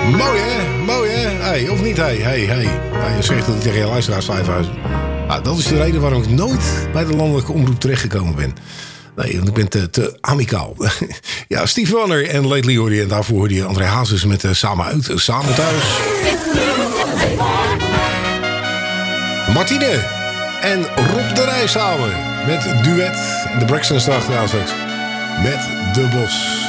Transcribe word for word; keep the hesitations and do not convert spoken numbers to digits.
Mooi hè, mooi hè. Hey, of niet, hey, hey, hey. Ja, je zegt dat ik tegen je luisteraars Vijfhuizen. Ah, dat is de reden waarom ik nooit bij de landelijke omroep terechtgekomen ben. Nee, want ik ben te, te amicaal. Ja, Steve Wonder en Lately hoorde je. En daarvoor hoorde je André Hazes met uh, Samen Uit, Samen Thuis. Martine en Rob de Rij samen met Duet. De Braxton's erachteraan straks. Met De Bos.